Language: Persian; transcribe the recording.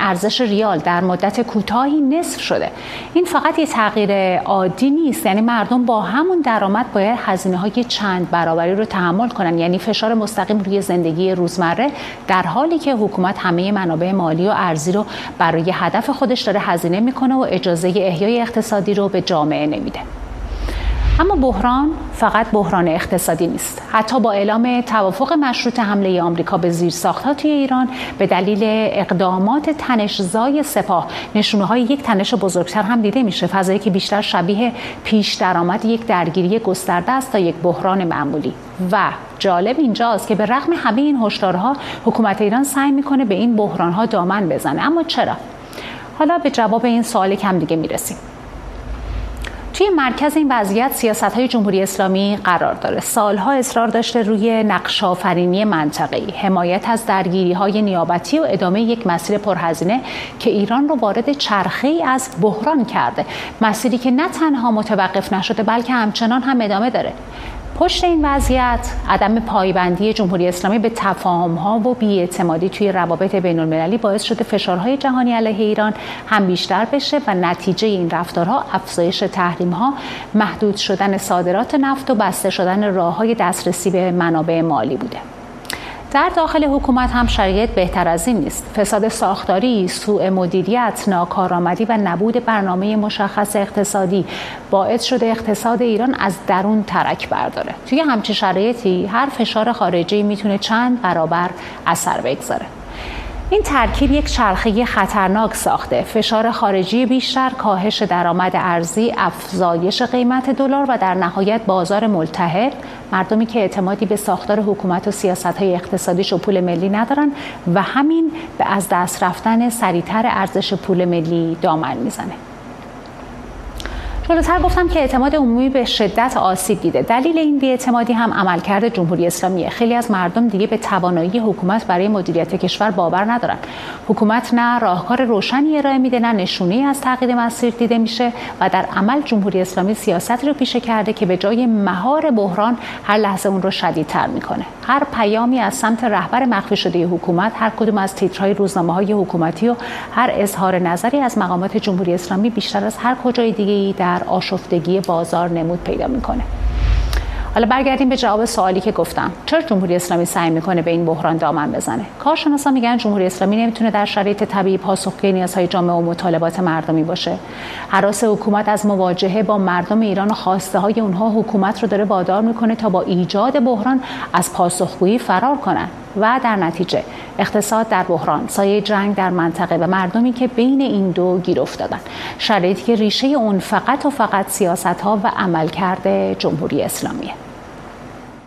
ارزش ریال در مدت کوتاهی نصف شده. این فقط یه تغییر عادی نیست، یعنی مردم با همون درآمد باید هزینه‌های چند برابری رو تحمل کنن، یعنی فشار مستقیم روی زندگی روزمره، در حالی که حکومت همه منابع مالی و ارزی رو برای هدف خودش داره هزینه میکنه و اجازه احیای اقتصادی رو به جامعه نمیده. اما بحران فقط بحران اقتصادی نیست. حتی با اعلام توافق مشروط حمله آمریکا به زیرساخت‌ها توی ایران به دلیل اقدامات تنش‌زای سپاه، نشونه‌های یک تنش بزرگتر هم دیده میشه. فضایی که بیشتر شبیه پیش درآمد یک درگیری گسترده است تا یک بحران معمولی. و جالب اینجاست که به رغم همه این هشدارها، حکومت ایران سعی میکنه به این بحران‌ها دامن بزنه. اما چرا؟ حالا به جواب این سوال کم دیگه میرسیم. توی مرکز این وضعیت سیاست‌های جمهوری اسلامی قرار داره. سالها اصرار داشته روی نقش‌آفرینی منطقه‌ای، حمایت از درگیری‌های نیابتی و ادامه یک مسیر پرهزینه که ایران رو وارد چرخه‌ای از بحران کرده. مسیری که نه تنها متوقف نشده بلکه همچنان هم ادامه داره. پشت این وضعیت عدم پایبندی جمهوری اسلامی به تفاهم‌ها و بی‌اعتمادی توی روابط بین‌المللی باعث شده فشارهای جهانی علیه ایران هم بیشتر بشه و نتیجه این رفتارها افزایش تحریم‌ها، محدود شدن صادرات نفت و بسته شدن راه‌های دسترسی به منابع مالی بوده. در داخل حکومت هم شرایط بهتر از این نیست. فساد ساختاری، سوء مدیریت، ناکارآمدی و نبود برنامه مشخص اقتصادی باعث شده اقتصاد ایران از درون ترک برداره. توی همچین شرایطی هر فشار خارجی میتونه چند برابر اثر بگذاره. این ترکیب یک چرخه خطرناک ساخته. فشار خارجی بیشتر، کاهش درآمد ارزی، افزایش قیمت دلار و در نهایت بازار ملتهب، مردمی که اعتمادی به ساختار حکومت و سیاست‌های اقتصادیش و پول ملی ندارن و همین به از دست رفتن سریعتر ارزش پول ملی دامن میزنه. جلوتر گفتم که اعتماد عمومی به شدت آسیب دیده. دلیل این بی‌اعتمادی هم عملکرد جمهوری اسلامیه. خیلی از مردم دیگه به توانایی حکومت برای مدیریت کشور باور ندارن. حکومت نه راهکار روشنی ارائه میده، نه نشونه‌ای از تغییر مسیر دیده میشه و در عمل جمهوری اسلامی سیاست رو پیشه کرده که به جای مهار بحران هر لحظه اون رو شدیدتر میکنه. هر پیامی از سمت رهبر مخفی شده حکومت، هر کدوم از تیترهای روزنامه‌های حکومتی و هر اظهار نظری از مقامات جمهوری اسلامی بیشتر از هر کجای دیگه‌ای در آشفتگی بازار نمود پیدا میکنه. حالا برگردیم به جواب سوالی که گفتم. چرا جمهوری اسلامی سعی میکنه به این بحران دامن بزنه؟ کارشناسان میگن جمهوری اسلامی نمیتونه در شرایط طبیعی پاسخگوی نیازهای جامعه و مطالبات مردمی باشه. هراس حکومت از مواجهه با مردم ایران و خواسته های اونها حکومت رو داره وادار میکنه تا با ایجاد بحران از پاسخگویی فرار کنن و در نتیجه اقتصاد در بحران، سایه جنگ در منطقه و مردمی که بین این دو گیر افتادن. شرایطی که ریشه اون فقط و فقط سیاست‌ها و عملکرد جمهوری اسلامیه.